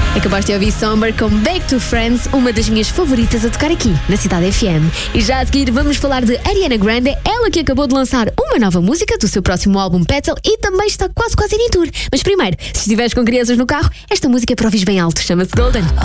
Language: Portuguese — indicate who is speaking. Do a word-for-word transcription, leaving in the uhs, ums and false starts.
Speaker 1: Acabaste de ouvir Somber com Back to Friends, uma das minhas favoritas a tocar aqui, na Cidade F M. E já a seguir vamos falar de Ariana Grande, ela que acabou de lançar uma nova música do seu próximo álbum Petal e também está quase quase em tour. Mas primeiro, se estiveres com crianças no carro, esta música é para ouvir bem alto, chama-se Golden.